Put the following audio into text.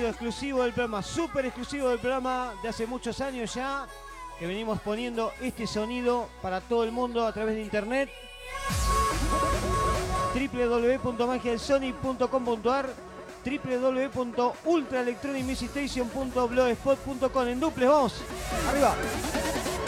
sonido exclusivo del programa, súper exclusivo del programa de hace muchos años ya, que venimos poniendo este sonido para todo el mundo a través de internet. www.magiadelsonic.com.ar, www.ultraelectronicmusicStation.blogspot.com. En duples, vamos, arriba.